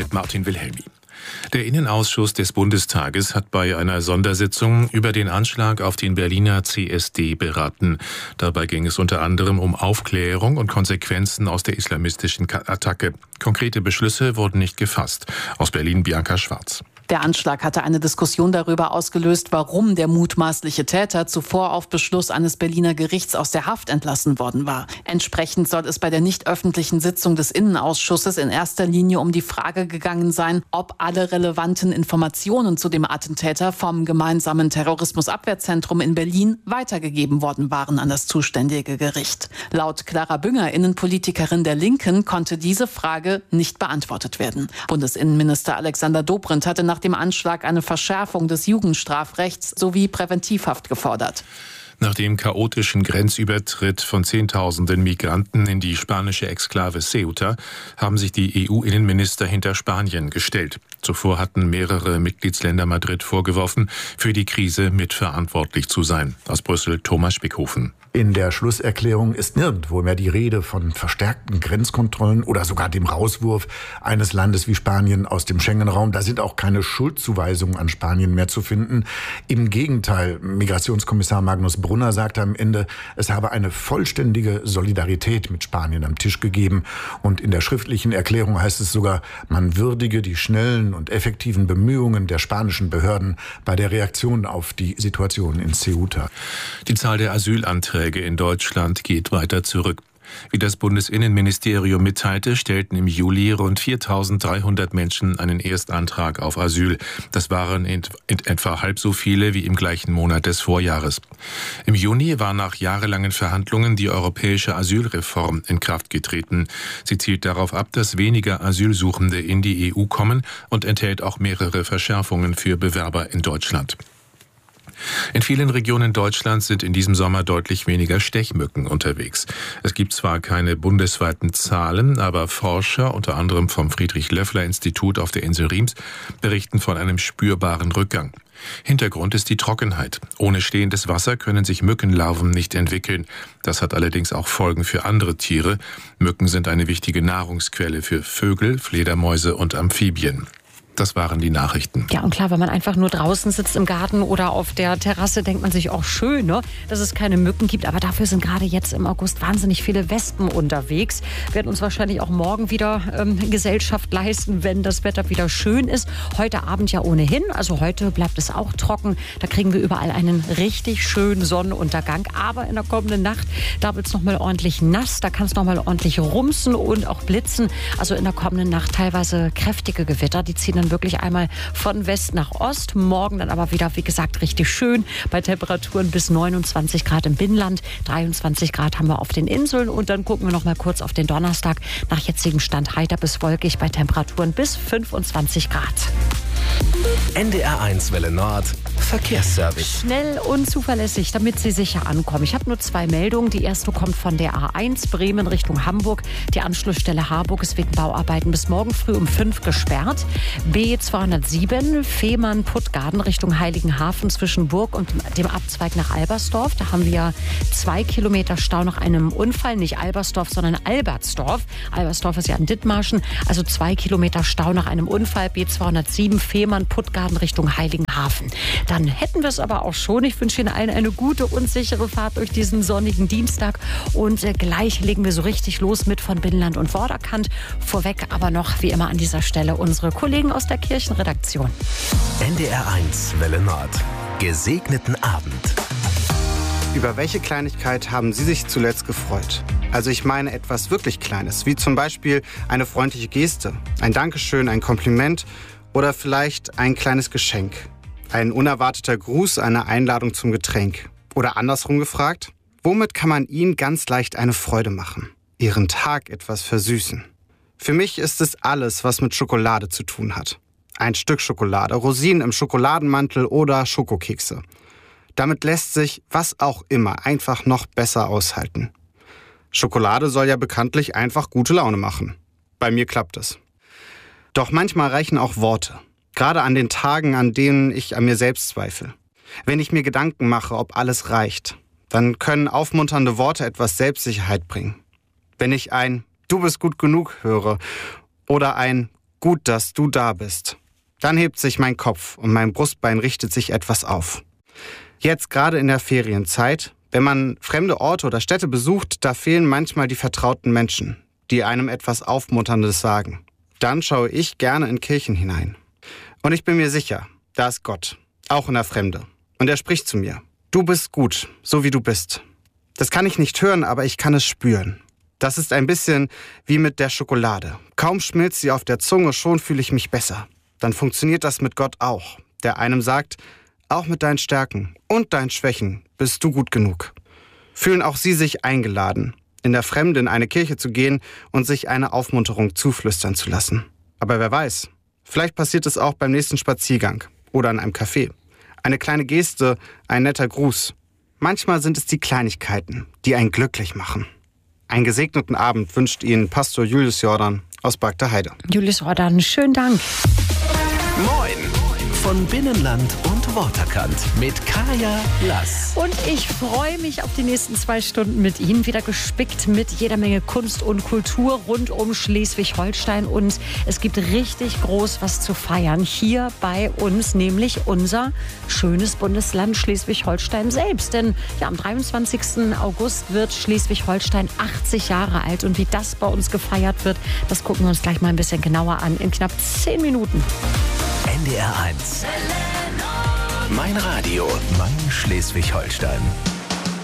mit Martin Wilhelmi. Der Innenausschuss des Bundestages hat bei einer Sondersitzung über den Anschlag auf den Berliner CSD beraten. Dabei ging es unter anderem um Aufklärung und Konsequenzen aus der islamistischen Attacke. Konkrete Beschlüsse wurden nicht gefasst. Aus Berlin Bianca Schwarz. Der Anschlag hatte eine Diskussion darüber ausgelöst, warum der mutmaßliche Täter zuvor auf Beschluss eines Berliner Gerichts aus der Haft entlassen worden war. Entsprechend soll es bei der nicht öffentlichen Sitzung des Innenausschusses in erster Linie um die Frage gegangen sein, ob alle relevanten Informationen zu dem Attentäter vom gemeinsamen Terrorismusabwehrzentrum in Berlin weitergegeben worden waren an das zuständige Gericht. Laut Clara Bünger, Innenpolitikerin der Linken, konnte diese Frage nicht beantwortet werden. Bundesinnenminister Alexander Dobrindt hatte nach dem Anschlag eine Verschärfung des Jugendstrafrechts sowie Präventivhaft gefordert. Nach dem chaotischen Grenzübertritt von Zehntausenden Migranten in die spanische Exklave Ceuta haben sich die EU-Innenminister hinter Spanien gestellt. Zuvor hatten mehrere Mitgliedsländer Madrid vorgeworfen, für die Krise mitverantwortlich zu sein. Aus Brüssel Thomas Spickhofen. In der Schlusserklärung ist nirgendwo mehr die Rede von verstärkten Grenzkontrollen oder sogar dem Rauswurf eines Landes wie Spanien aus dem Schengen-Raum. Da sind auch keine Schuldzuweisungen an Spanien mehr zu finden. Im Gegenteil, Migrationskommissar Magnus Brunner sagte am Ende, es habe eine vollständige Solidarität mit Spanien am Tisch gegeben. Und in der schriftlichen Erklärung heißt es sogar, man würdige die schnellen und effektiven Bemühungen der spanischen Behörden bei der Reaktion auf die Situation in Ceuta. Die Zahl der Asylanträge in Deutschland geht weiter zurück. Wie das Bundesinnenministerium mitteilte, stellten im Juli rund 4.300 Menschen einen Erstantrag auf Asyl. Das waren in etwa halb so viele wie im gleichen Monat des Vorjahres. Im Juni war nach jahrelangen Verhandlungen die europäische Asylreform in Kraft getreten. Sie zielt darauf ab, dass weniger Asylsuchende in die EU kommen und enthält auch mehrere Verschärfungen für Bewerber in Deutschland. In vielen Regionen Deutschlands sind in diesem Sommer deutlich weniger Stechmücken unterwegs. Es gibt zwar keine bundesweiten Zahlen, aber Forscher, unter anderem vom Friedrich-Löffler-Institut auf der Insel Riems, berichten von einem spürbaren Rückgang. Hintergrund ist die Trockenheit. Ohne stehendes Wasser können sich Mückenlarven nicht entwickeln. Das hat allerdings auch Folgen für andere Tiere. Mücken sind eine wichtige Nahrungsquelle für Vögel, Fledermäuse und Amphibien. Das waren die Nachrichten. Ja, und klar, wenn man einfach nur draußen sitzt im Garten oder auf der Terrasse, denkt man sich auch schön, ne, dass es keine Mücken gibt. Aber dafür sind gerade jetzt im August wahnsinnig viele Wespen unterwegs. Werden uns wahrscheinlich auch morgen wieder Gesellschaft leisten, wenn das Wetter wieder schön ist. Heute Abend ja ohnehin. Also heute bleibt es auch trocken. Da kriegen wir überall einen richtig schönen Sonnenuntergang. Aber in der kommenden Nacht, da wird es nochmal ordentlich nass. Da kann es nochmal ordentlich rumsen und auch blitzen. Also in der kommenden Nacht teilweise kräftige Gewitter. Die ziehen dann wirklich einmal von West nach Ost. Morgen dann aber wieder, wie gesagt, richtig schön. Bei Temperaturen bis 29 Grad im Binnenland. 23 Grad haben wir auf den Inseln. Und dann gucken wir noch mal kurz auf den Donnerstag. Nach jetzigem Stand heiter bis wolkig bei Temperaturen bis 25 Grad. NDR1 Welle Nord, Verkehrsservice. Schnell und zuverlässig, damit Sie sicher ankommen. Ich habe nur 2 Meldungen. Die erste kommt von der A1 Bremen Richtung Hamburg. Die Anschlussstelle Harburg ist wegen Bauarbeiten bis morgen früh um 5 gesperrt. B207 Fehmarn-Puttgarden Richtung Heiligenhafen zwischen Burg und dem Abzweig nach Albersdorf. Da haben wir 2 Kilometer Stau nach einem Unfall. Nicht Albersdorf, sondern Albertsdorf. Albersdorf ist ja in Dithmarschen. Also 2 Kilometer Stau nach einem Unfall. B207 Fehmarn-Puttgarden Richtung Heiligenhafen. Dann hätten wir es aber auch schon. Ich wünsche Ihnen allen eine gute und sichere Fahrt durch diesen sonnigen Dienstag. Und gleich legen wir so richtig los mit von Binnenland und Vorderkant. Vorweg aber noch, wie immer an dieser Stelle, unsere Kollegen aus der Kirchenredaktion. NDR1 Welle Nord. Gesegneten Abend. Über welche Kleinigkeit haben Sie sich zuletzt gefreut? Also ich meine etwas wirklich Kleines, wie zum Beispiel eine freundliche Geste, ein Dankeschön, ein Kompliment oder vielleicht ein kleines Geschenk. Ein unerwarteter Gruß, eine Einladung zum Getränk. Oder andersrum gefragt, womit kann man Ihnen ganz leicht eine Freude machen? Ihren Tag etwas versüßen? Für mich ist es alles, was mit Schokolade zu tun hat. Ein Stück Schokolade, Rosinen im Schokoladenmantel oder Schokokekse. Damit lässt sich, was auch immer, einfach noch besser aushalten. Schokolade soll ja bekanntlich einfach gute Laune machen. Bei mir klappt es. Doch manchmal reichen auch Worte. Gerade an den Tagen, an denen ich an mir selbst zweifle. Wenn ich mir Gedanken mache, ob alles reicht, dann können aufmunternde Worte etwas Selbstsicherheit bringen. Wenn ich ein "Du bist gut genug" höre oder ein gut, dass du da bist. Dann hebt sich mein Kopf und mein Brustbein richtet sich etwas auf. Jetzt gerade in der Ferienzeit, wenn man fremde Orte oder Städte besucht, da fehlen manchmal die vertrauten Menschen, die einem etwas Aufmunterndes sagen. Dann schaue ich gerne in Kirchen hinein. Und ich bin mir sicher, da ist Gott, auch in der Fremde. Und er spricht zu mir. Du bist gut, so wie du bist. Das kann ich nicht hören, aber ich kann es spüren. Das ist ein bisschen wie mit der Schokolade. Kaum schmilzt sie auf der Zunge, schon fühle ich mich besser. Dann funktioniert das mit Gott auch, der einem sagt, auch mit deinen Stärken und deinen Schwächen bist du gut genug. Fühlen auch Sie sich eingeladen, in der Fremde in eine Kirche zu gehen und sich eine Aufmunterung zuflüstern zu lassen. Aber wer weiß, vielleicht passiert es auch beim nächsten Spaziergang oder an einem Café. Eine kleine Geste, ein netter Gruß. Manchmal sind es die Kleinigkeiten, die einen glücklich machen. Einen gesegneten Abend wünscht Ihnen Pastor Julius Jordan aus Bargteheide. Julius Jordan, schönen Dank. Moin! Von Binnenland und Waterkant mit Kaya Lass. Und ich freue mich auf die nächsten 2 Stunden mit Ihnen. Wieder gespickt mit jeder Menge Kunst und Kultur rund um Schleswig-Holstein. Und es gibt richtig groß was zu feiern hier bei uns, nämlich unser schönes Bundesland Schleswig-Holstein selbst. Denn ja, am 23. August wird Schleswig-Holstein 80 Jahre alt. Und wie das bei uns gefeiert wird, das gucken wir uns gleich mal ein bisschen genauer an in knapp 10 Minuten. NDR 1. Mein Radio, mein Schleswig-Holstein.